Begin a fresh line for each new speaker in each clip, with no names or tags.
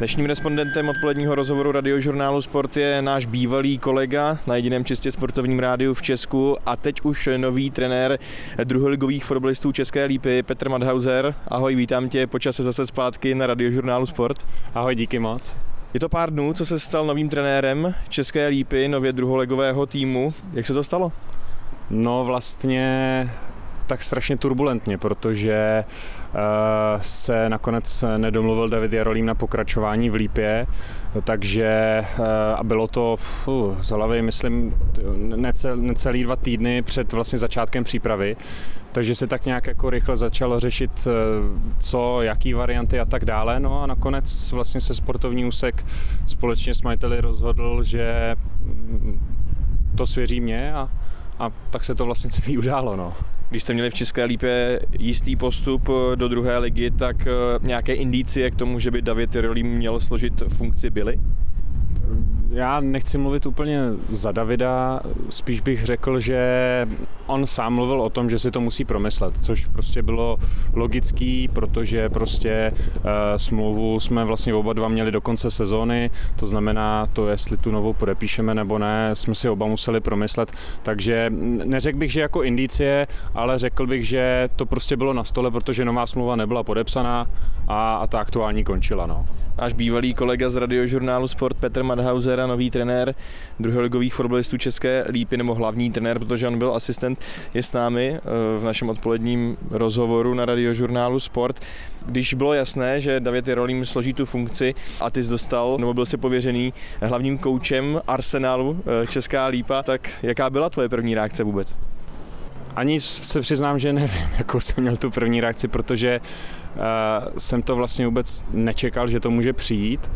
Dnešním respondentem odpoledního rozhovoru Radiožurnálu Sport je náš bývalý kolega na jediném čistě sportovním rádiu v Česku a teď už nový trenér druholigových fotbalistů České Lípy Petr Madhauser. Ahoj, vítám tě po čase zase zpátky na Radiožurnálu Sport.
Ahoj, díky moc.
Je to pár dnů, co se stal novým trenérem České Lípy, nově druholigového týmu. Jak se to stalo?
No vlastně tak strašně turbulentně, protože se nakonec nedomluvil David Jarolím na pokračování v Lípě, takže a bylo to z hlavy, myslím, necelý 2 týdny před vlastně začátkem přípravy, takže se tak nějak jako rychle začalo řešit, co, jaký varianty a tak dále, no a nakonec vlastně se sportovní úsek společně s majiteli rozhodl, že to svěří mě a tak se to vlastně celý událo, no.
Když jste měli v České Lípě jistý postup do druhé ligy, tak nějaké indicie k tomu, že by David Jarolím měl složit funkci, byly?
Já nechci mluvit úplně za Davida, spíš bych řekl, že on sám mluvil o tom, že si to musí promyslet, což prostě bylo logický, protože prostě smlouvu jsme vlastně oba dva měli do konce sezóny, to znamená to, jestli tu novou podepíšeme nebo ne, jsme si oba museli promyslet, takže neřekl bych, že jako indicie, ale řekl bych, že to prostě bylo na stole, protože nová smlouva nebyla podepsaná a ta aktuální končila, no.
Náš bývalý kolega z Radiožurnálu Sport Petr Madhauser a nový trenér druholigových fotbalistů České Lípy, nebo hlavní trenér, protože on byl asistent, je s námi v našem odpoledním rozhovoru na Radiožurnálu Sport. Když bylo jasné, že David Jarolím složí tu funkci a ty jsi dostal, nebo byl si pověřený hlavním koučem Arsenalu Česká Lípa, tak jaká byla tvoje první reakce vůbec?
Ani se přiznám, že nevím, jakou jsem měl tu první reakci, protože jsem to vlastně vůbec nečekal, že to může přijít.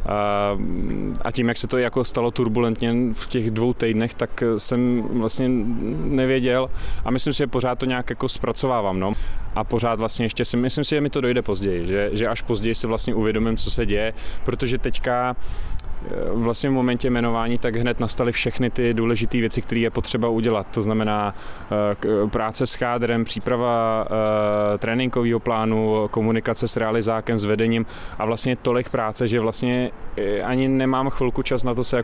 A tím, jak se to jako stalo turbulentně v těch 2 týdnech, tak jsem vlastně nevěděl a myslím si, že pořád to nějak jako zpracovávám, no. A pořád vlastně ještě si myslím si, že mi to dojde později, že až později si vlastně uvědomím, co se děje, protože teďka vlastně v momentě jmenování tak hned nastaly všechny ty důležité věci, které je potřeba udělat. To znamená práce s chádrem, příprava tréninkového plánu, komunikace s realizákem, s vedením a vlastně tolik práce, že vlastně ani nemám chvilku čas na to se